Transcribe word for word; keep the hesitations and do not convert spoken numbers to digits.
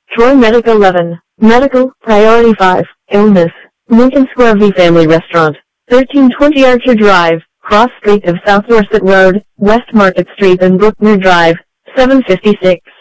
Troy Medic eleven. Medical, Priority five, Illness. Lincoln Square V Family Restaurant. thirteen twenty Archer Drive, cross street of South Dorset Road, West Market Street and Bruckner Drive, seven fifty-six.